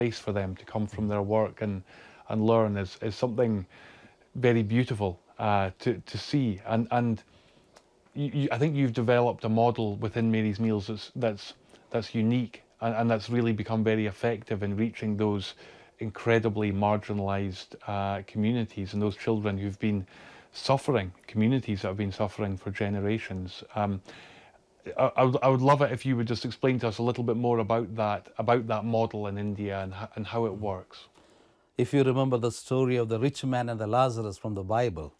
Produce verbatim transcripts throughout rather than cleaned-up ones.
place for them to come from their work and, and learn is, is something very beautiful uh, to, to see. And, and you, you, I think you've developed a model within Mary's Meals that's, that's, that's unique and, and that's really become very effective in reaching those incredibly marginalised uh, communities and those children who've been suffering, communities that have been suffering for generations. Um, I, I, would, I would love it if you would just explain to us a little bit more about that, about that model in India and, and how it works. If you remember the story of the rich man and the Lazarus from the Bible,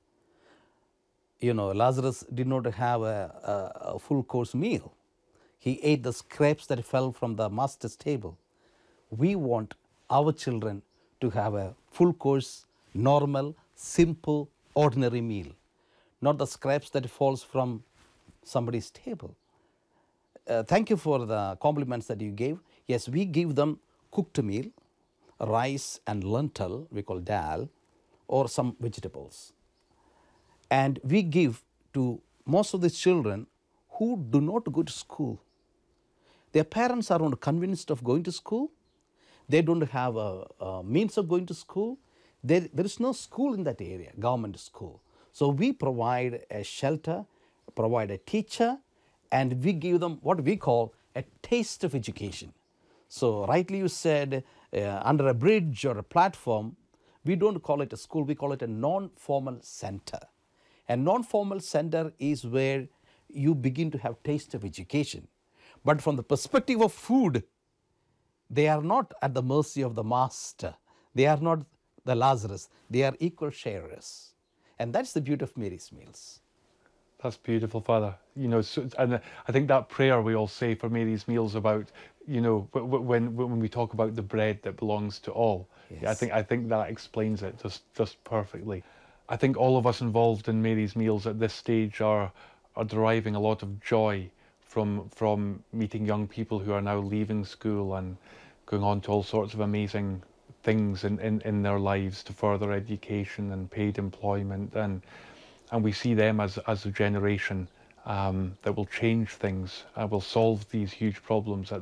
you know, Lazarus did not have a, a, a full course meal. He ate the scraps that fell from the master's table. We want our children to have a full course, normal, simple, ordinary meal, not the scraps that falls from somebody's table. Uh, thank you for the compliments that you gave. Yes, we give them cooked meal, rice and lentil, we call dal, or some vegetables. And we give to most of the children who do not go to school. Their parents are not convinced of going to school. They don't have a, a means of going to school. There, there is no school in that area, government school. So we provide a shelter, provide a teacher, and we give them what we call a taste of education. So rightly you said, uh, under a bridge or a platform, we don't call it a school, we call it a non-formal center. A non-formal center is where you begin to have taste of education. But from the perspective of food, they are not at the mercy of the master. They are not the Lazarus. They are equal sharers. And that's the beauty of Mary's Meals. That's beautiful, Father. You know, so, and I think that prayer we all say for Mary's Meals about, you know, when when we talk about the bread that belongs to all. Yes. I think I think that explains it just just perfectly. I think all of us involved in Mary's Meals at this stage are are deriving a lot of joy from from meeting young people who are now leaving school and going on to all sorts of amazing things in, in, in their lives to further education and paid employment, and and we see them as, as a generation um, that will change things, uh, will solve these huge problems that